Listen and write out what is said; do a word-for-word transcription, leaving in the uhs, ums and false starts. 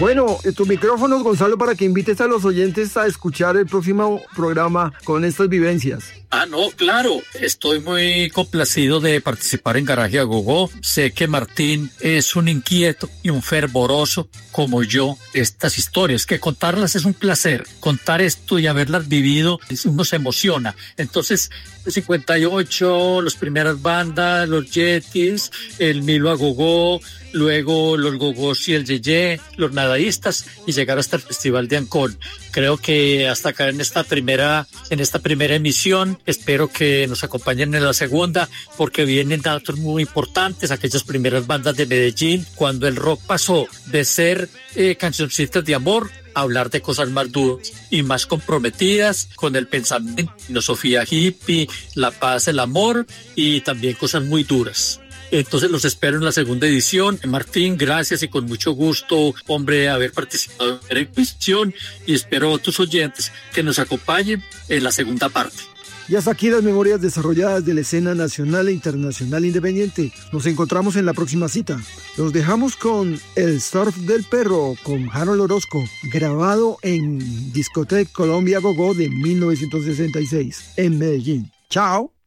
Bueno, tus micrófonos, Gonzalo, para que invites a los oyentes a escuchar el próximo programa con estas vivencias. Ah, no, claro. Estoy muy complacido de participar en Garaje a Gogó. Sé que Martín es un inquieto y un fervoroso como yo. Estas historias, que contarlas es un placer. Contar esto y haberlas vivido, uno se emociona. Entonces, el cincuenta y ocho, las primeras bandas, los Yetis, el Milo a Gogó, luego los Gogós y el Yeye, los nadaístas, y llegar hasta el Festival de Ancón. Creo que hasta acá en esta primera, en esta primera emisión, espero que nos acompañen en la segunda, porque vienen datos muy importantes, aquellas primeras bandas de Medellín, cuando el rock pasó de ser eh, cancioncitas de amor a hablar de cosas más duras y más comprometidas con el pensamiento, filosofía hippie, la paz, el amor y también cosas muy duras. Entonces los espero en la segunda edición. Martín, gracias y con mucho gusto, hombre, haber participado en la emisión, y espero a tus oyentes que nos acompañen en la segunda parte. Y hasta aquí las memorias desarrolladas de la escena nacional e internacional independiente. Nos encontramos en la próxima cita. Los dejamos con El Surf del Perro, con Harold Orozco, grabado en Discoteca Colombia Gogó de mil novecientos sesenta y seis en Medellín. ¡Chao!